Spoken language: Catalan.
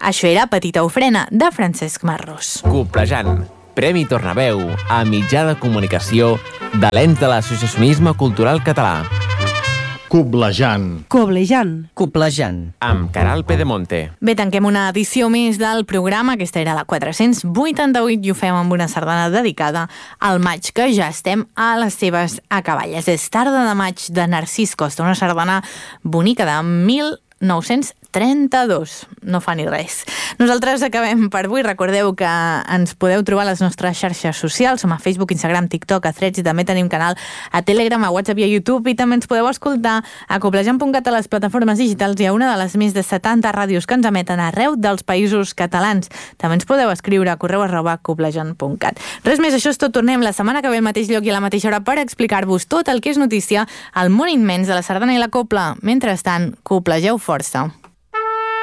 Això era Petita Ofrena, de Francesc Marrós. Coblejant, Premi Tornaveu a mitjà de comunicació de l'ens de l'associacionisme cultural català. Coblejant. Amb Caral Pedemonte. Bé, tanquem una edició més del programa. Aquesta era la 488 i ho fem amb una sardana dedicada al maig, que ja estem a les seves acaballes. És Tarda de maig, de Narcís Costa, una sardana bonica de 1932. No fa ni res. Nosaltres acabem per avui. Recordeu que ens podeu trobar a les nostres xarxes socials. Som a Facebook, Instagram, TikTok, a Threads, i també tenim canal a Telegram, a WhatsApp i a YouTube, i també ens podeu escoltar a coblejant.cat, a les plataformes digitals i a una de les més de 70 ràdios que ens emeten arreu dels països catalans. També ens podeu escriure a correu@coblejant.cat. Res més, això és tot. Tornem la setmana que ve al mateix lloc i a la mateixa hora per explicar-vos tot el que és notícia al món immens de la sardana i la copla. Mentrestant, coplegeu força.